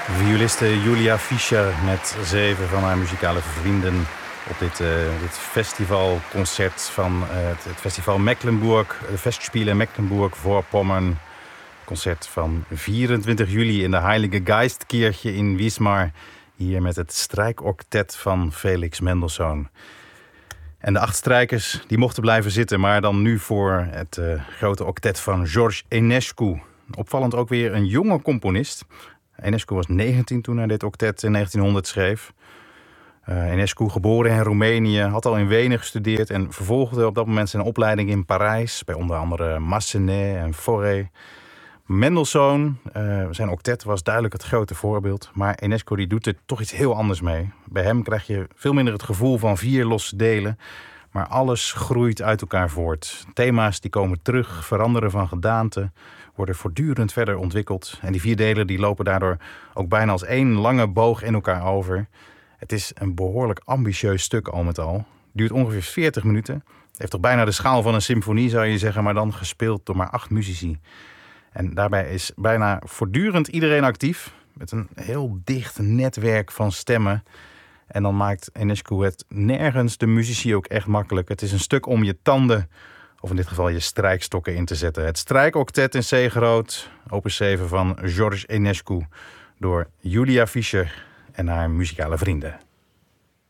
Violiste Julia Fischer met 7 van haar muzikale vrienden op dit festivalconcert van het festival Mecklenburg, de Festspiele Mecklenburg-Vorpommern. Concert van 24 juli in de Heilige Geistkirche in Wismar. Hier met het strijkoctet van Felix Mendelssohn. En de 8 strijkers die mochten blijven zitten, maar dan nu voor het grote octet van George Enescu. Opvallend ook weer een jonge componist. Enescu was 19 toen hij dit octet in 1900 schreef. Enescu, geboren in Roemenië, had al in Wenen gestudeerd en vervolgde op dat moment zijn opleiding in Parijs, bij onder andere Massenet en Fauré. Mendelssohn, zijn octet was duidelijk het grote voorbeeld, maar Enescu die doet er toch iets heel anders mee. Bij hem krijg je veel minder het gevoel van 4 losse delen, maar alles groeit uit elkaar voort. Thema's die komen terug, veranderen van gedaante, worden voortdurend verder ontwikkeld. En die 4 delen die lopen daardoor ook bijna als 1 lange boog in elkaar over. Het is een behoorlijk ambitieus stuk al met al. Duurt ongeveer 40 minuten. Het heeft toch bijna de schaal van een symfonie, zou je zeggen, maar dan gespeeld door maar 8 muzici. En daarbij is bijna voortdurend iedereen actief, met een heel dicht netwerk van stemmen. En dan maakt Enescu het nergens de muzici ook echt makkelijk. Het is een stuk om je tanden, of in dit geval je strijkstokken, in te zetten. Het strijkoctet in C groot, opus 7 van George Enescu, door Julia Fischer en haar muzikale vrienden.